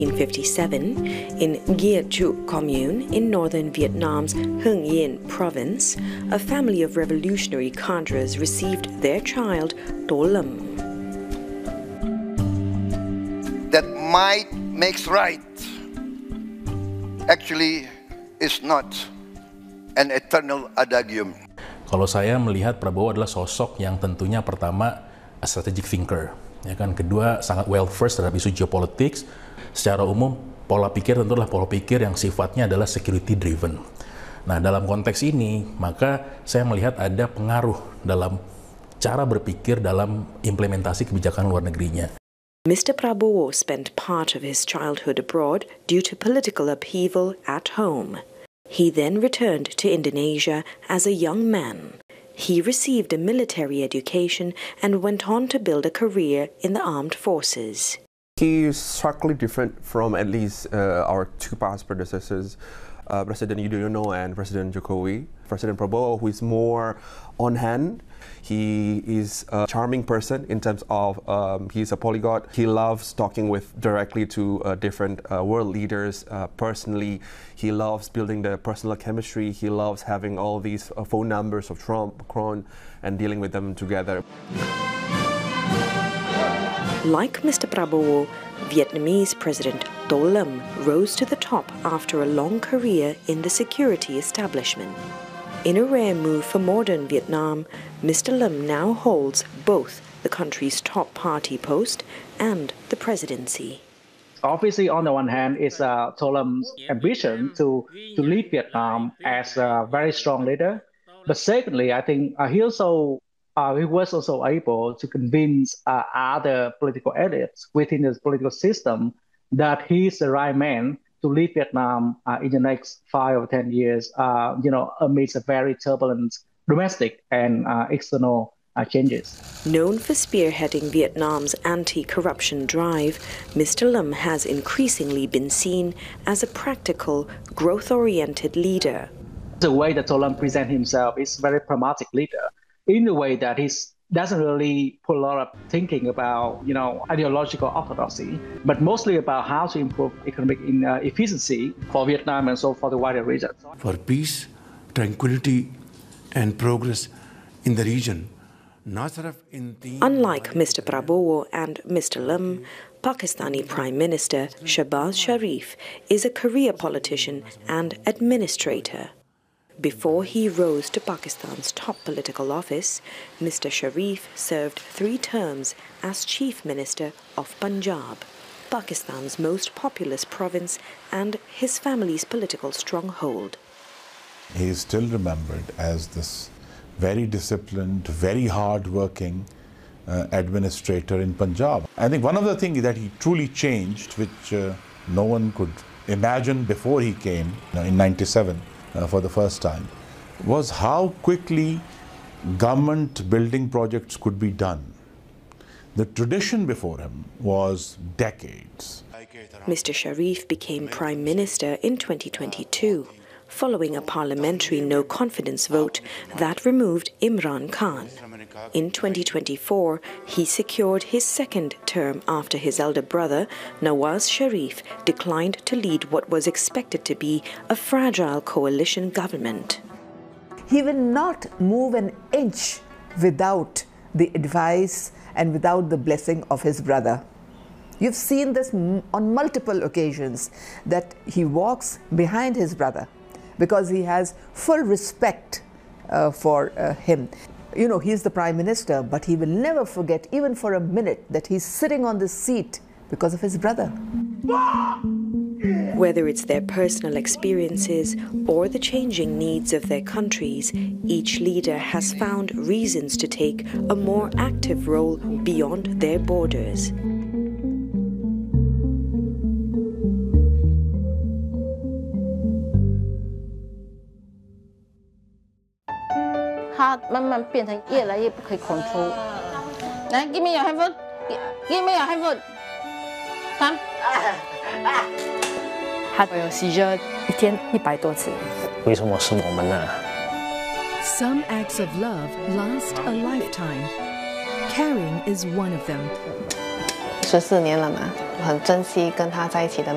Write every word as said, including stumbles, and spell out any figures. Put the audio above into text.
In nineteen fifty-seven, in Gia Chu commune in northern Vietnam's Hưng Yên province, a family of revolutionary cadres received their child, To Lâm. That might makes right actually is not an eternal adagium. Kalau saya melihat Prabowo adalah sosok yang tentunya pertama a strategic thinker, ya kan. Kedua sangat well versed terhadap isu geopolitics. Secara umum pola pikir tentu adalah pola pikir yang sifatnya adalah security driven. Nah, dalam konteks ini maka saya melihat ada pengaruh dalam cara berpikir dalam implementasi kebijakan luar negerinya. Mister Prabowo spent part of his childhood abroad due to political upheaval at home. He then returned to Indonesia as a young man. He received a military education and went on to build a career in the armed forces. He is starkly different from at least uh, our two past predecessors, uh, President Yudhoyono and President Jokowi. President Prabowo, who is more on hand. He is a charming person in terms of um, he's a polyglot. He loves talking with directly to uh, different uh, world leaders uh, personally. He loves building the personal chemistry. He loves having all these uh, phone numbers of Trump, Macron, and dealing with them together. Like Mister Prabowo, Vietnamese President To Lâm rose to the top after a long career in the security establishment. In a rare move for modern Vietnam, Mister Lâm now holds both the country's top party post and the presidency. Obviously, on the one hand, it's uh, To Lem's ambition to, to lead Vietnam as a very strong leader. But secondly, I think uh, he also Uh, he was also able to convince uh, other political elites within the political system that he's the right man to lead Vietnam uh, in the next five or ten years, uh, you know, amidst a very turbulent domestic and uh, external uh, changes. Known for spearheading Vietnam's anti-corruption drive, Mister Lâm has increasingly been seen as a practical, growth-oriented leader. The way that To Lâm presents himself is a very pragmatic leader, in the way that he doesn't really put a lot of thinking about, you know, ideological orthodoxy, but mostly about how to improve economic in, uh, efficiency for Vietnam and so for the wider region. For peace, tranquility, and progress in the region. Unlike Mister Prabowo and Mister Lâm, Pakistani Prime Minister Shehbaz Sharif is a career politician and administrator. Before he rose to Pakistan's top political office, Mister Sharif served three terms as Chief Minister of Punjab, Pakistan's most populous province and his family's political stronghold. He is still remembered as this very disciplined, very hard-working uh, administrator in Punjab. I think one of the things that he truly changed, which uh, no one could imagine before he came, you know, in ninety-seven, Uh, for the first time, was how quickly government building projects could be done. The tradition before him was decades. Mister Sharif became Prime Minister in twenty twenty-two, following a parliamentary no-confidence vote that removed Imran Khan. In twenty twenty-four, he secured his second term after his elder brother, Nawaz Sharif, declined to lead what was expected to be a fragile coalition government. He will not move an inch without the advice and without the blessing of his brother. You've seen this on multiple occasions, that he walks behind his brother because he has full respect uh, for uh, him. You know, he's the Prime Minister, but he will never forget, even for a minute, that he's sitting on this seat because of his brother. Whether it's their personal experiences or the changing needs of their countries, each leader has found reasons to take a more active role beyond their borders. Give me your hand. Give me your hand. Come. 他有 seizure 一天一百多次。 为什么是我们呢？ Some acts of love last a lifetime. Caring is one of them. 十四年了嘛，我很珍惜跟他在一起的。